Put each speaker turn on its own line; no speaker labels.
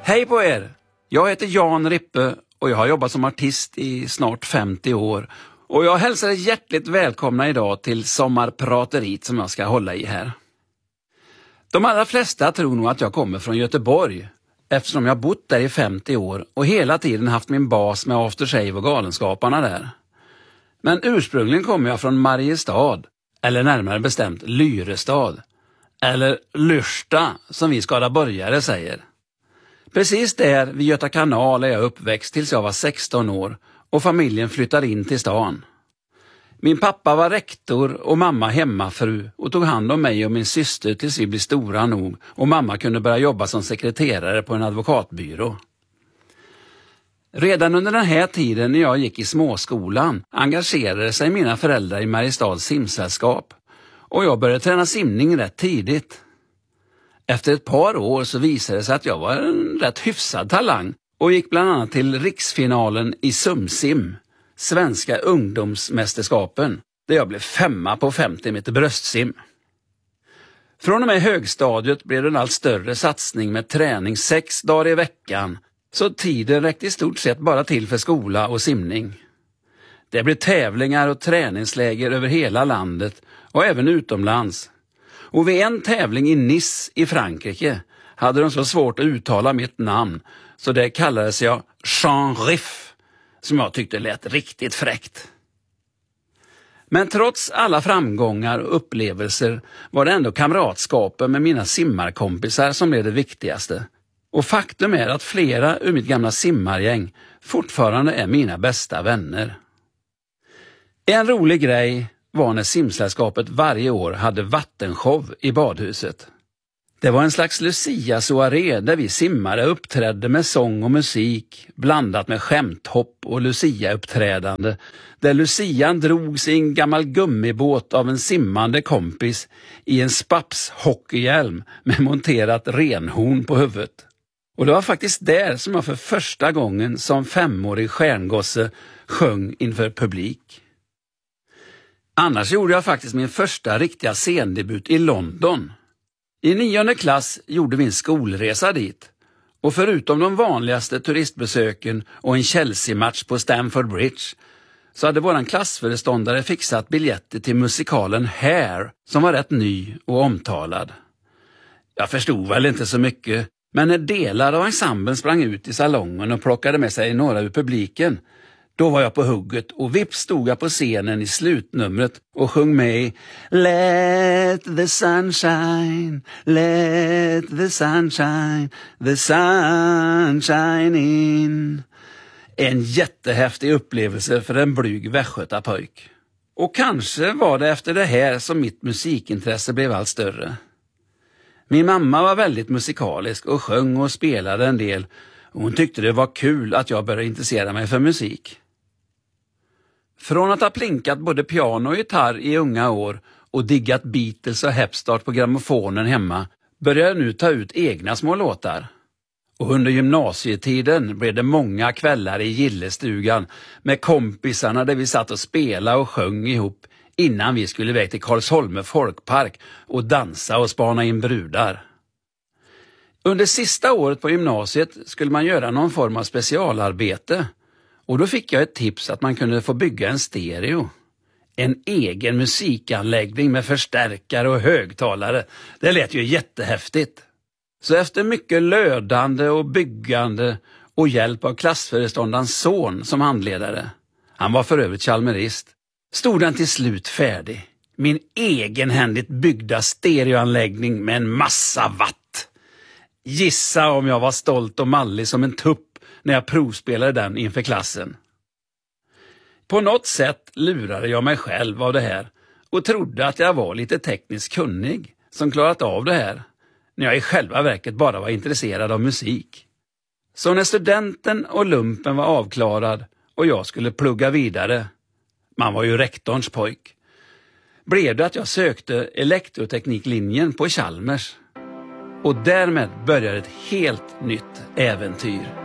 Hej på er! Jag heter Jan Rippe och jag har jobbat som artist i snart 50 år. Och jag hälsar er hjärtligt välkomna idag till sommarprateriet som jag ska hålla i här. De allra flesta tror nog att jag kommer från Göteborg eftersom jag bott där i 50 år och hela tiden haft min bas med After Shave och Galenskaparna där. Men ursprungligen kommer jag från Mariestad, eller närmare bestämt Lyrestad, eller Lyrsta som vi skaraborgare säger. Precis där vid Göta kanal är jag uppväxt tills jag var 16 år och familjen flyttade in till stan. Min pappa var rektor och mamma hemmafru och tog hand om mig och min syster tills vi blev stora nog och mamma kunde börja jobba som sekreterare på en advokatbyrå. Redan under den här tiden när jag gick i småskolan engagerade sig mina föräldrar i Mariestads simsällskap och jag började träna simning rätt tidigt. Efter ett par år så visade det sig att jag var en rätt hyfsad talang och gick bland annat till riksfinalen i sumsim, svenska ungdomsmästerskapen, där jag blev 5:a på 50 meter bröstsim. Från och med högstadiet blev det en allt större satsning med träning 6 dagar i veckan, så tiden räckte i stort sett bara till för skola och simning. Det blev tävlingar och träningsläger över hela landet och även utomlands. Och vid en tävling i Nice i Frankrike hade de så svårt att uttala mitt namn så det kallades jag Jean Riff, som jag tyckte lät riktigt fräckt. Men trots alla framgångar och upplevelser var det ändå kamratskapen med mina simmarkompisar som blev det viktigaste. Och faktum är att flera ur mitt gamla simmargäng fortfarande är mina bästa vänner. En rolig grej var när simsällskapet varje år hade vattenshow i badhuset. Det var en slags Lucia-soaré där vi simmare uppträdde med sång och musik blandat med skämthopp och Lucia-uppträdande, där Lucian drogs i en gammal gummibåt av en simmande kompis i en Spaps hockeyhjälm med monterat renhorn på huvudet. Och det var faktiskt där som jag för första gången som 5-årig stjärngosse sjöng inför publik. Annars gjorde jag faktiskt min första riktiga scendebut i London. I 9:e klass gjorde vi en skolresa dit. Och förutom de vanligaste turistbesöken och en Chelsea-match på Stamford Bridge så hade våran klassföreståndare fixat biljetter till musikalen Hair som var rätt ny och omtalad. Jag förstod väl inte så mycket, men när delar av ensemblen sprang ut i salongen och plockade med sig några ur publiken, då var jag på hugget och vips stod jag på scenen i slutnumret och sjöng med i Let the sunshine, let the sunshine in. En jättehäftig upplevelse för en blyg västgötapojk. Och kanske var det efter det här som mitt musikintresse blev allt större. Min mamma var väldigt musikalisk och sjöng och spelade en del. Och hon tyckte det var kul att jag började intressera mig för musik. Från att ha plinkat både piano och gitarr i unga år och diggat Beatles och Hepstart på grammofonen hemma började jag nu ta ut egna små låtar. Och under gymnasietiden blev det många kvällar i gillestugan med kompisarna där vi satt och spelade och sjöng ihop innan vi skulle iväg till Karlsholme folkpark och dansa och spana in brudar. Under sista året på gymnasiet skulle man göra någon form av specialarbete och då fick jag ett tips att man kunde få bygga en stereo. En egen musikanläggning med förstärkare och högtalare. Det lät ju jättehäftigt. Så efter mycket lödande och byggande och hjälp av klassföreståndarens son som handledare, han var för övrigt chalmerist, stod den till slut färdig. Min egenhändigt byggda stereoanläggning med en massa watt. Gissa om jag var stolt och mallig som en tupp när jag provspelade den inför klassen. På något sätt lurade jag mig själv av det här och trodde att jag var lite tekniskt kunnig som klarat av det här, när jag i själva verket bara var intresserad av musik. Så när studenten och lumpen var avklarad och jag skulle plugga vidare, man var ju rektorns pojk, blev det att jag sökte elektrotekniklinjen på Chalmers. Och därmed började ett helt nytt äventyr.